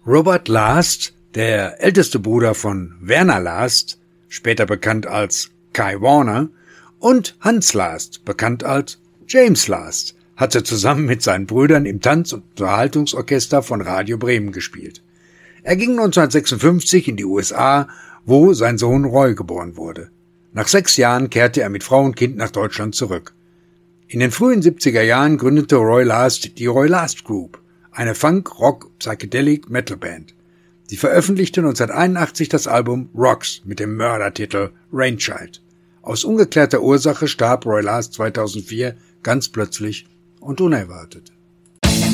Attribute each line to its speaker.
Speaker 1: Robert Last, der älteste Bruder von Werner Last, später bekannt als Kai Warner, und Hans Last, bekannt als James Last, hatte zusammen mit seinen Brüdern im Tanz- und Unterhaltungsorchester von Radio Bremen gespielt. Er ging 1956 in die USA, wo sein Sohn Roy geboren wurde. Nach 6 Jahren kehrte er mit Frau und Kind nach Deutschland zurück. In den frühen 70er Jahren gründete Roy Last die Roy Last Group, eine Funk-Rock-Psychedelic-Metal-Band. Sie veröffentlichte 1981 das Album Rocks mit dem Mördertitel Rainchild. Aus ungeklärter Ursache starb Roy Last 2004 ganz plötzlich und unerwartet.